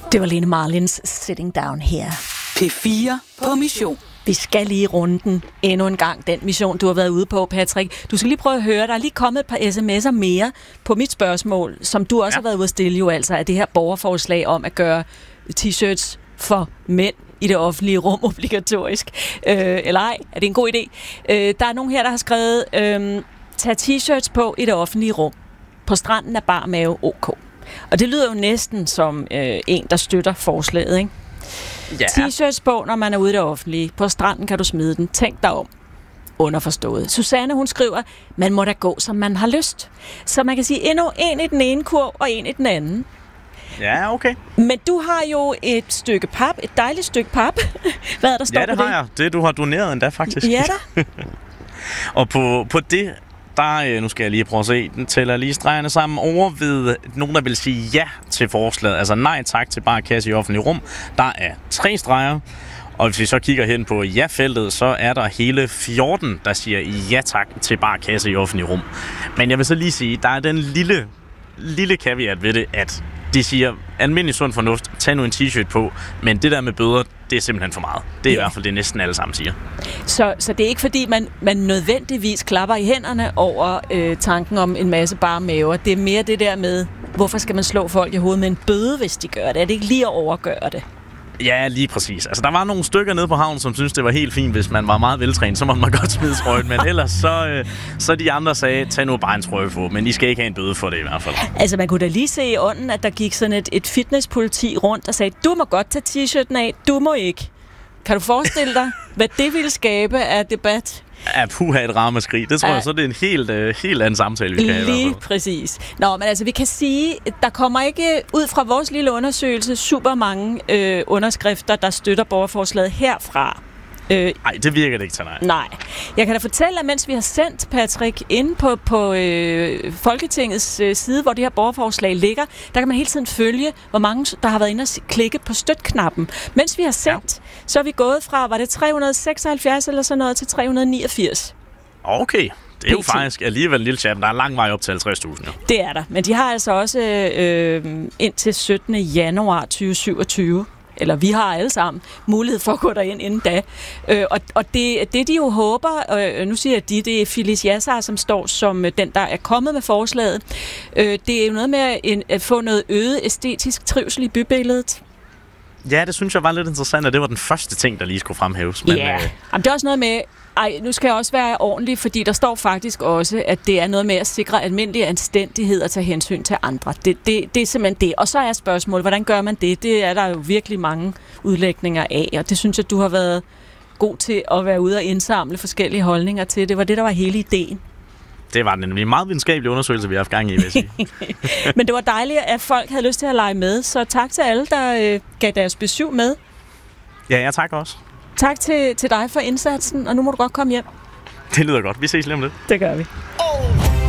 Det var Lene Marlins Sitting Down Here. P4 på mission. Vi skal lige runde den endnu en gang, den mission, du har været ude på, Patrick. Du skal lige prøve at høre, der er lige kommet et par sms'er mere på mit spørgsmål, som du også har været ude at stille jo, altså af det her borgerforslag om at gøre t-shirts for mænd i det offentlige rum obligatorisk. Eller ej, er det en god idé? Der er nogen her, der har skrevet, tag t-shirts på i det offentlige rum. På stranden er bar mave OK. Og det lyder jo næsten som en, der støtter forslaget, ikke? Ja. T-shirts på, når man er ude i det offentlige. På stranden kan du smide den. Tænk dig om. Underforstået. Susanne, hun skriver, man må da gå, som man har lyst. Så man kan sige, endnu en i den ene kurv, og en i den anden. Ja, okay. Men du har jo et stykke pap, et dejligt stykke pap. Hvad er der står på det? Ja, det har jeg. Det, du har doneret endda, faktisk. Ja da. Og på det, der, nu skal jeg lige prøve at se, den tæller lige stregerne sammen over ved nogen, der vil sige ja til forslaget. Altså nej tak til bare kasse i offentlig rum. Der er 3 streger. Og hvis vi så kigger hen på ja-feltet, så er der hele 14, der siger ja tak til bare kasse i offentlig rum. Men jeg vil så lige sige, der er den lille caveat ved det, at de siger, almindelig sund fornuft, tag nu en t-shirt på, men det der med bøder, det er simpelthen for meget. Det er i hvert fald det næsten alle sammen siger. Så det er ikke fordi, man nødvendigvis klapper i hænderne over tanken om en masse bare maver. Det er mere det der med, hvorfor skal man slå folk i hovedet med en bøde, hvis de gør det? Er det ikke lige at overgøre det? Ja, lige præcis. Altså, der var nogle stykker nede på havnen, som synes det var helt fint, hvis man var meget veltrænet, så måtte man godt smide trøjen. Men ellers så de andre sagde, tag nu bare en trøje på, men I skal ikke have en bøde for det i hvert fald. Altså, man kunne da lige se i ånden, at der gik sådan et fitnesspoliti rundt og sagde, du må godt tage t-shirten af, du må ikke. Kan du forestille dig, hvad det ville skabe af debat? Ja, puha, et ramaskrig. Det tror jeg, så det er en helt anden samtale, vi skal have. Lige præcis. Nå, men altså, vi kan sige, der kommer ikke ud fra vores lille undersøgelse super mange underskrifter, der støtter borgerforslaget herfra. Nej, det virker det ikke til, nej. Nej. Jeg kan da fortælle, at mens vi har sendt, Patrick, inde på Folketingets side, hvor det her borgerforslag ligger, der kan man hele tiden følge, hvor mange, der har været inde og klikke på støtknappen. Mens vi har sendt, så er vi gået fra, var det 376 eller sådan noget, til 389. Okay. Det er jo faktisk alligevel en lille chat, men der er lang vej op til 50.000. Jo. Det er der, men de har altså også indtil 17. januar 2027. Eller vi har alle sammen mulighed for at gå derind inden da. Og det de jo håber, nu siger jeg det er Phyllis Jassar, som står som den, der er kommet med forslaget. Det er jo noget med at få noget øget æstetisk trivsel i bybilledet. Ja, det synes jeg var lidt interessant, at det var den første ting, der lige skulle fremhæves. Men, Jamen, det er også noget med, nu skal jeg også være ordentlig, fordi der står faktisk også, at det er noget med at sikre almindelig anstændighed og tage hensyn til andre. Det er simpelthen det. Og så er spørgsmålet, hvordan gør man det? Det er der jo virkelig mange udlægninger af, og det synes jeg, du har været god til at være ude og indsamle forskellige holdninger til. Det var det, der var hele ideen. Det var en meget videnskabelig undersøgelse, vi har haft gang i, vil jeg sige. Men det var dejligt, at folk havde lyst til at lege med, så tak til alle, der gav deres besøg med. Ja, jeg takker også. Tak til dig for indsatsen, og nu må du godt komme hjem. Det lyder godt. Vi ses lige om lidt. Det gør vi.